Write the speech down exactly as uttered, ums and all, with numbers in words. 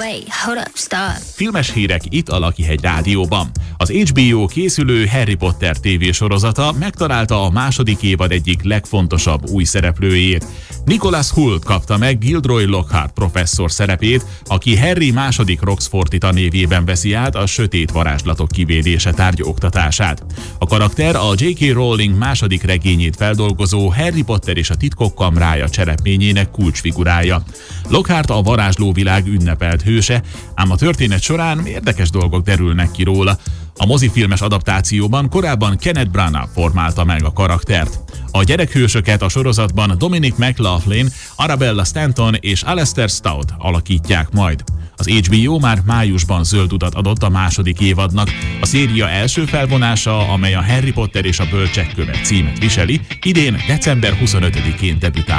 Wait, hold up, stop. Filmes hírek itt a Lakihegy Rádióban. Az há bé o készülő Harry Potter tévésorozata megtalálta a második évad egyik legfontosabb új szereplőjét. Nicholas Hoult kapta meg Gilderoy Lockhart professzor szerepét, aki Harry második Roxforti tanévében veszi át a sötét varázslatok kivédése tárgy oktatását. A karakter a jé ká Rowling második regényét feldolgozó Harry Potter és a titkok kamrája cselekményének kulcsfigurája. Lockhart a varázslóvilág ünnepelt hőse, ám a történet során érdekes dolgok derülnek ki róla. A mozifilmes adaptációban korábban Kenneth Branagh formálta meg a karaktert. A gyerekhősöket a sorozatban Dominic McLaughlin, Arabella Stanton és Alastair Stout alakítják majd. Az há bé o már májusban zöld utat adott a második évadnak. A széria első felvonása, amely a Harry Potter és a Bölcsek köve címet viseli, idén december huszonötödikén debütál.